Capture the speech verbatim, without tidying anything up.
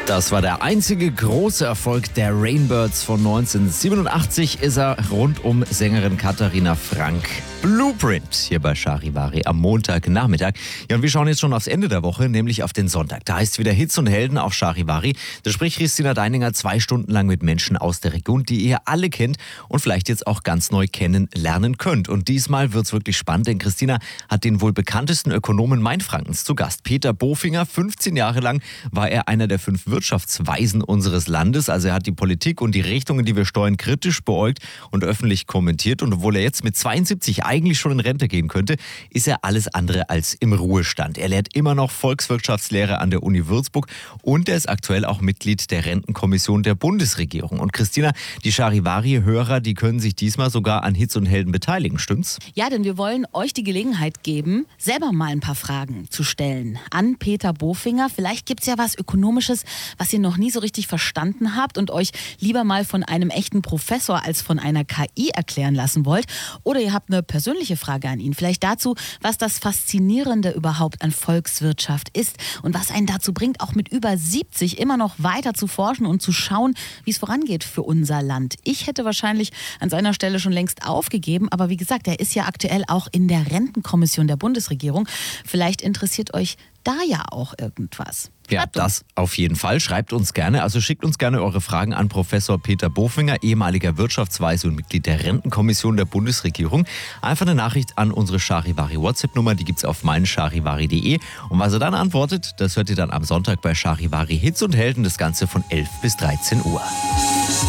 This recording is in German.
Das war der einzige große Erfolg der Rainbirds von neunzehnhundertsiebenundachtzig, ist er rund um Sängerin Katharina Frank. Blueprint hier bei Charivari am Montagnachmittag. Ja, und wir schauen jetzt schon aufs Ende der Woche, nämlich auf den Sonntag. Da heißt es wieder Hits und Helden auf Charivari. Da spricht Christina Deininger zwei Stunden lang mit Menschen aus der Region, die ihr alle kennt und vielleicht jetzt auch ganz neu kennenlernen könnt. Und diesmal wird's wirklich spannend, denn Christina hat den wohl bekanntesten Ökonomen Mainfrankens zu Gast. Peter Bofinger, fünfzehn Jahre lang war er einer der fünf Wirtschaftsweisen unseres Landes. Also er hat die Politik und die Richtungen, die wir steuern, kritisch beäugt und öffentlich kommentiert. Und obwohl er jetzt mit zweiundsiebzig eigentlich schon in Rente gehen könnte, ist er alles andere als im Ruhestand. Er lehrt immer noch Volkswirtschaftslehre an der Uni Würzburg und er ist aktuell auch Mitglied der Rentenkommission der Bundesregierung. Und Christina, die Charivari-Hörer, die können sich diesmal sogar an Hits und Helden beteiligen, stimmt's? Ja, denn wir wollen euch die Gelegenheit geben, selber mal ein paar Fragen zu stellen an Peter Bofinger. Vielleicht gibt's ja was Ökonomisches, was ihr noch nie so richtig verstanden habt und euch lieber mal von einem echten Professor als von einer K I erklären lassen wollt. Oder ihr habt eine persönliche Frage an ihn. Vielleicht dazu, was das Faszinierende überhaupt an Volkswirtschaft ist und was einen dazu bringt, auch mit über siebzig immer noch weiter zu forschen und zu schauen, wie es vorangeht für unser Land. Ich hätte wahrscheinlich an seiner Stelle schon längst aufgegeben, aber wie gesagt, er ist ja aktuell auch in der Rentenkommission der Bundesregierung. Vielleicht interessiert euch da ja auch irgendwas. Ja, das auf jeden Fall. Schreibt uns gerne. Also schickt uns gerne eure Fragen an Professor Peter Bofinger, ehemaliger Wirtschaftsweise und Mitglied der Rentenkommission der Bundesregierung. Einfach eine Nachricht an unsere Charivari WhatsApp-Nummer, die gibt's auf meincharivari punkt de. Und was er dann antwortet, das hört ihr dann am Sonntag bei Charivari Hits und Helden, das Ganze von elf bis dreizehn Uhr.